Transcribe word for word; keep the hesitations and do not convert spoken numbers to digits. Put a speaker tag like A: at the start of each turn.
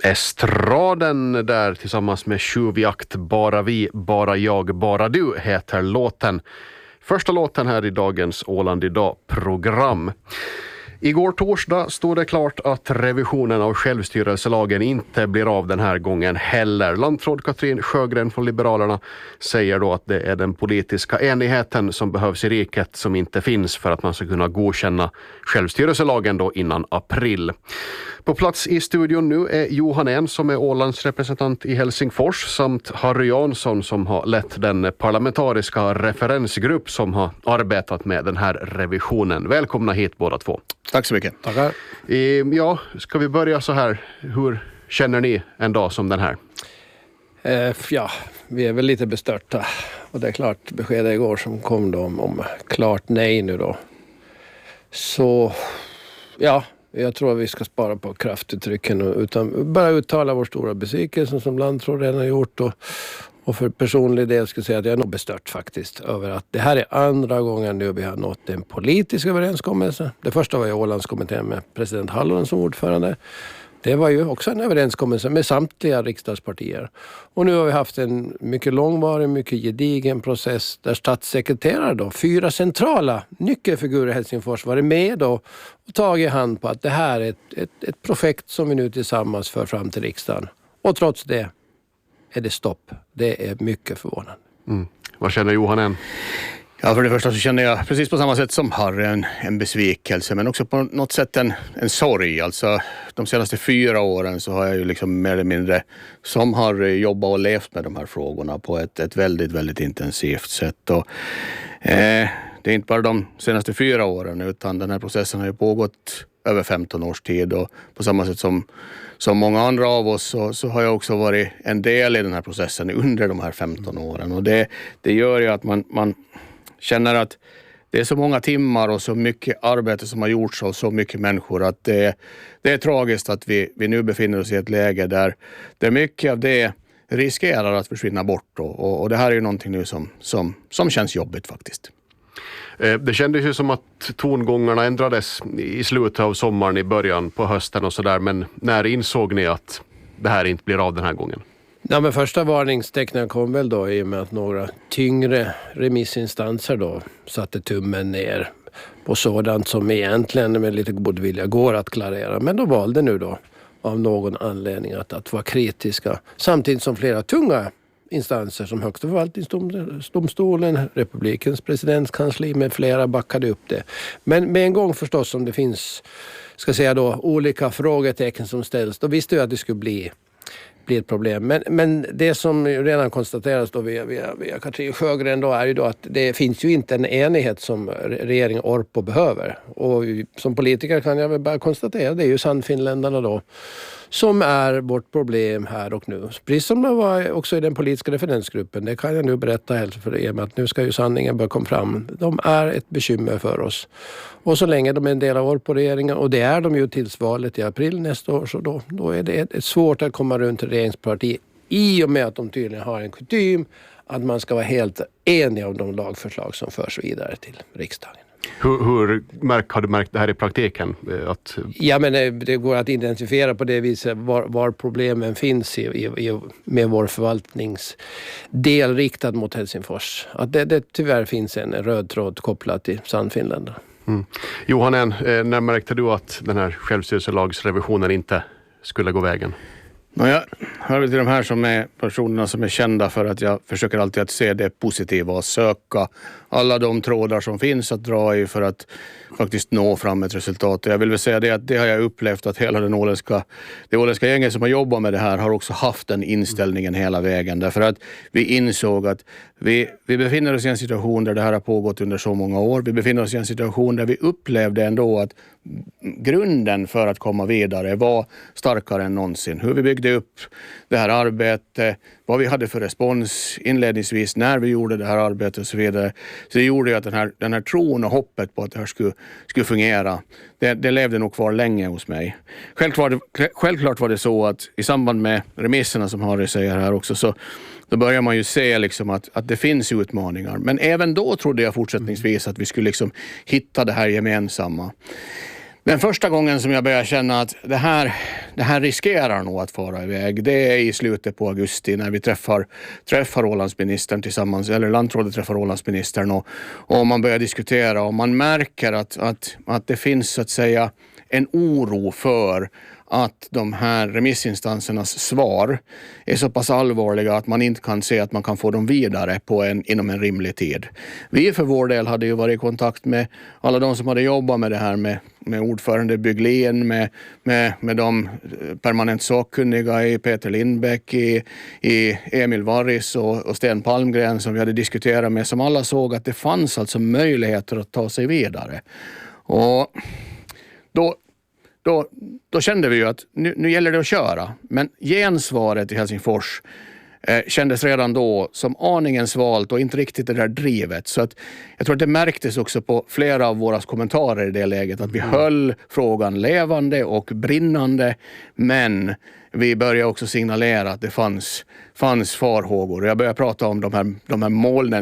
A: Estraden där tillsammans med Tjuvjakt, Bara vi, bara jag, bara du heter låten. Första låten här i dagens Åland idag-program. Igår torsdag stod det klart att revisionen av självstyrelselagen inte blir av den här gången heller. Landråd Katrin Sjögren från Liberalerna säger då att det är den politiska enigheten som behövs i riket som inte finns för att man ska kunna godkänna självstyrelselagen då innan april. På plats i studion nu är Johan En som är Ålands representant i Helsingfors samt Harry Jansson som har lett den parlamentariska referensgrupp som har arbetat med den här revisionen. Välkomna hit båda två.
B: Tack så mycket.
A: Tackar. Ja, ska vi börja så här. Hur känner ni en dag som den här?
C: Eh, ja, vi är väl lite bestörta. Och det är klart, beskedet igår som kom då om, om klart nej nu då. Så, ja, jag tror att vi ska spara på kraftuttrycken utan bara uttala vår stora besvikelse som Landråd redan har gjort. Och, och för personlig del ska jag säga att jag är nog bestört faktiskt över att det här är andra gången nu vi har nått en politisk överenskommelse. Det första var ju Ålandskommittén med president Hallonen som ordförande. Det var ju också en överenskommelse med samtliga riksdagspartier. Och nu har vi haft en mycket långvarig, mycket gedigen process där statssekreterare då, fyra centrala nyckelfigurer i Helsingfors varit med då och tagit hand på att det här är ett, ett, ett projekt som vi nu tillsammans för fram till riksdagen. Och trots det är det stopp. Det är mycket förvånande.
A: Mm. Vad känner Johan En?
B: Ja, för det första så känner jag precis på samma sätt som Harry en, en besvikelse men också på något sätt en, en sorg. Alltså de senaste fyra åren så har jag ju liksom mer eller mindre som Harry jobbat och levt med de här frågorna på ett, ett väldigt, väldigt intensivt sätt. Och, eh, det är inte bara de senaste fyra åren utan den här processen har ju pågått över femton års tid och på samma sätt som, som många andra av oss så, så har jag också varit en del i den här processen under de här femton åren och det, det gör ju att man, man känner att det är så många timmar och så mycket arbete som har gjorts av så mycket människor att det, det är tragiskt att vi, vi nu befinner oss i ett läge där, där mycket av det riskerar att försvinna bort och, och det här är ju någonting nu som, som, som känns jobbigt faktiskt.
A: Det kändes ju som att tongångarna ändrades i slutet av sommaren, i början på hösten och sådär. Men när insåg ni att det här inte blir av den här gången?
C: Ja, men första varningstecknen kom väl då i och med att några tyngre remissinstanser då satte tummen ner på sådant som egentligen med lite god vilja går att klarera. Men de valde nu då av någon anledning att, att vara kritiska. Samtidigt som flera tunga instanser som Högsta förvaltningsdomstolen, Republikens presidentskansli med flera backade upp det. Men med en gång förstås som det finns, ska säga då, olika frågetecken som ställs, då visste jag att det skulle bli, bli ett problem. Men, men det som redan konstateras då via, via, via Katrin Sjögren då är ju då att det finns ju inte en enighet som regeringen Orpo behöver. Och som politiker kan jag väl bara konstatera, det är ju Sannfinländarna då som är vårt problem här och nu. Precis som det var också i den politiska referensgruppen. Det kan jag nu berätta helt för er med att nu ska ju sanningen börja komma fram. De är ett bekymmer för oss. Och så länge de är en del av Orpo-regeringen, och det är de ju tills valet i april nästa år, så då, då är det ett, ett svårt att komma runt till regeringspartiet i och med att de tydligen har en kutym att man ska vara helt enig om de lagförslag som förs vidare till riksdagen.
A: Hur, hur märk, har du märkt det här i praktiken? Att...
C: Ja, men det går att identifiera på det viset var, var problemen finns i, i, med vår förvaltningsdel riktad mot Helsingfors. Att det, det tyvärr finns en röd tråd kopplad till Sannfinland.
A: Mm. Johan En, när märkte du att den här självstyrelselagsrevisionen inte skulle gå vägen?
B: No, jag hör väl till de här som är personerna som är kända för att jag försöker alltid att se det positiva och söka alla de trådar som finns att dra i för att faktiskt nå fram ett resultat. Och jag vill väl säga det att det har jag upplevt att hela den åländska, det åländska gänget som har jobbat med det här har också haft den inställningen hela vägen. Därför att vi insåg att vi, vi befinner oss i en situation där det här har pågått under så många år. Vi befinner oss i en situation där vi upplevde ändå att grunden för att komma vidare var starkare än någonsin. Hur vi byggde upp det här arbetet, vad vi hade för respons inledningsvis när vi gjorde det här arbetet och så vidare. Så det gjorde ju att den här, den här tron och hoppet på att det här skulle, skulle fungera, det, det levde nog kvar länge hos mig. Självklart, självklart var det så att i samband med remisserna som Harry säger här också, så då börjar man ju se liksom att, att det finns utmaningar. Men även då trodde jag fortsättningsvis att vi skulle liksom hitta det här gemensamma. Den första gången som jag började känna att det här, det här riskerar nog att fara iväg. Det är i slutet på augusti när vi träffar, träffar Ålandsministern tillsammans, eller landrådet träffar Ålandsministern och, och man börjar diskutera och man märker att, att, att det finns så att säga en oro för att de här remissinstansernas svar är så pass allvarliga att man inte kan se att man kan få dem vidare på en, inom en rimlig tid. Vi för vår del hade ju varit i kontakt med alla de som hade jobbat med det här med, med ordförande Byglin, med, med, med de permanent sakkunniga i Peter Lindbäck, i, i Emil Varris och, och Sten Palmgren som vi hade diskuterat med, som alla såg att det fanns alltså möjligheter att ta sig vidare. Och då Då, då kände vi ju att nu, nu gäller det att köra. Men gensvaret i Helsingfors eh, kändes redan då som aningen svalt och inte riktigt det där drivet. Så att jag tror att det märktes också på flera av våra kommentarer i det läget att vi mm. höll frågan levande och brinnande. Men vi började också signalera att det fanns, fanns farhågor. Jag började prata om de här, de här molnen